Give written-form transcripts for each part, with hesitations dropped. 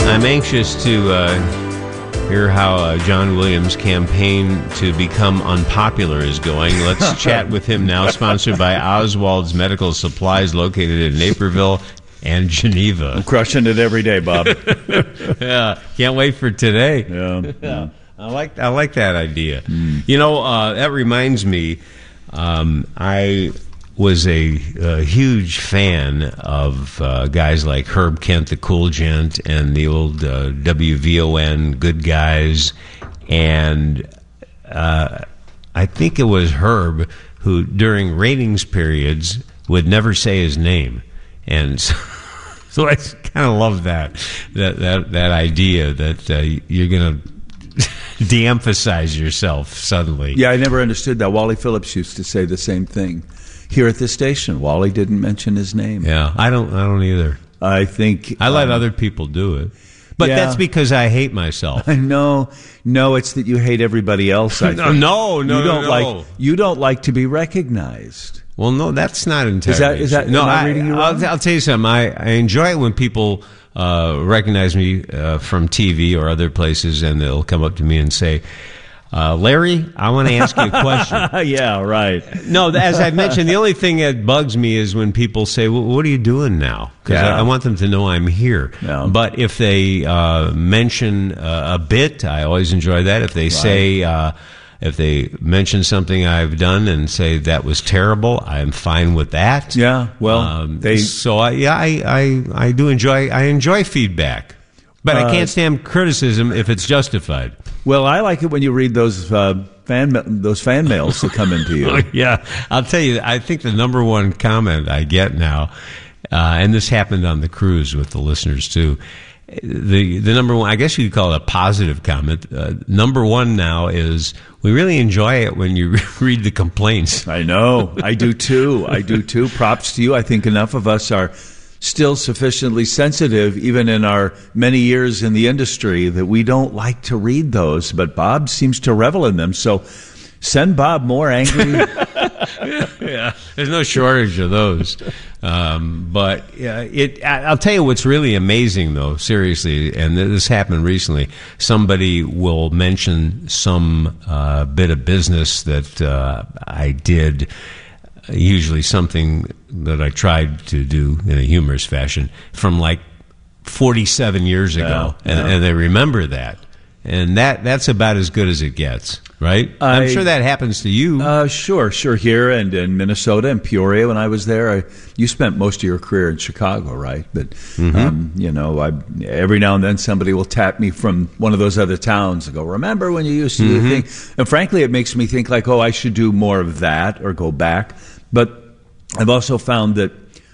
I'm anxious to hear how John Williams' campaign to become unpopular is going. Let's chat with him now, sponsored by Oswald's Medical Supplies, located in Naperville and Geneva. I'm crushing it every day, Bob. Yeah, can't wait for today. Yeah. I like that idea. You know, that reminds me, I was a huge fan of guys like Herb Kent, the Cool Gent, and the old WVON Good Guys. And I think it was Herb who, during ratings periods, would never say his name. And so I kind of love that idea that you're going to de-emphasize yourself suddenly. Yeah, I never understood that. Wally Phillips used to say the same thing. Here at this station, Wally didn't mention his name. Yeah, I don't either. I think I let other people do it, but that's because I hate myself. No, it's that you hate everybody else. I think. No. You don't like to be recognized. Well, no, that's not entirely. Is that? No, am I reading you wrong? I'll tell you something. I enjoy it when people recognize me from TV or other places, and they'll come up to me and say, Larry, I want to ask you a question. Yeah, right. No, as I mentioned, the only thing that bugs me is when people say, well, what are you doing now? Because I want them to know I'm here. Yeah. But if they mention a bit, I always enjoy that. If they say, if they mention something I've done and say that was terrible, I'm fine with that. Yeah, well, I do enjoy feedback. But I can't stand criticism if it's justified. Well, I like it when you read those fan mails that come into you. Yeah, I'll tell you, I think the number one comment I get now, and this happened on the cruise with the listeners too, the number one, I guess you could call it a positive comment, number one now is, we really enjoy it when you read the complaints. I know. I do too. Props to you. I think enough of us are still sufficiently sensitive, even in our many years in the industry, that we don't like to read those. But Bob seems to revel in them. So send Bob more angry. Yeah, there's no shortage of those. But I'll tell you what's really amazing, though, seriously, and this happened recently. Somebody will mention some bit of business that I did, usually something that I tried to do in a humorous fashion from like 47 years ago, and they remember that. And that's about as good as it gets, right? I'm sure that happens to you. Sure. Here and in Minnesota and Peoria when I was there. You spent most of your career in Chicago, right? But, every now and then somebody will tap me from one of those other towns and go, remember when you used to do the thing? And frankly, it makes me think like, I should do more of that or go back. But I've also found that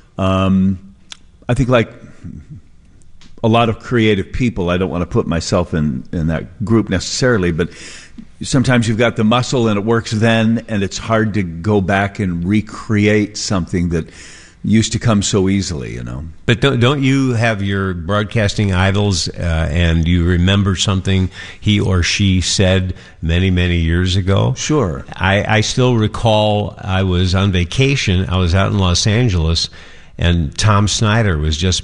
I think like a lot of creative people, I don't want to put myself in that group necessarily, but sometimes you've got the muscle and it works then, and it's hard to go back and recreate something that used to come so easily, But don't you have your broadcasting idols and you remember something he or she said many, many years ago? Sure. I still recall I was on vacation. I was out in Los Angeles, and Tom Snyder was just